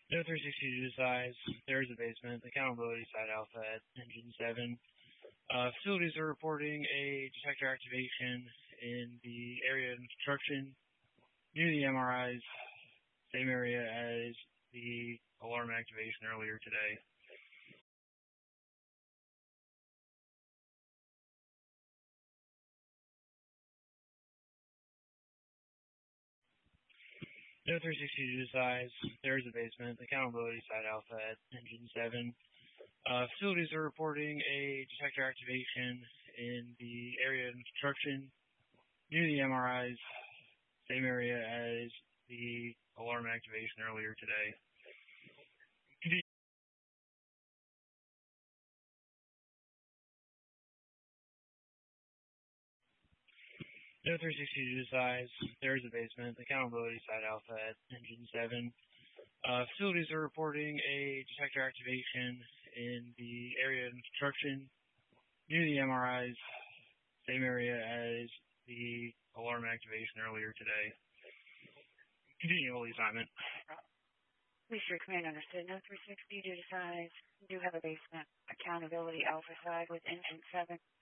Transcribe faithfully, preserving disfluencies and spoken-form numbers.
No three sixty to size. There is a basement. Accountability side alpha at engine seven. Uh, facilities are reporting a detector activation in the area of construction near the M R Is, same area as the alarm activation earlier today. No three sixty to size. There is a basement. Accountability side alpha at engine seven. Uh, facilities are reporting a detector activation in the area of construction near the M R Is, same area as the alarm activation earlier today. No three sixty to size. There is a basement. Accountability side alpha at engine seven. Uh, facilities are reporting a detector activation in the area of construction near the M R Is, same area as the alarm activation earlier today. Continue holy assignment. Police Street Command understood. No three sixty due to size. We do have a basement accountability alpha side with engine seven.